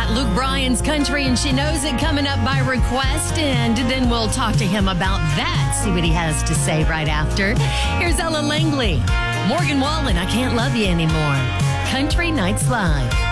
Luke Bryan's Country and She Knows It coming up by request. And then we'll talk to him about that, see what he has to say right after. Here's Ella Langley. Morgan Wallen, I Can't Love You Anymore. Country Nights Live.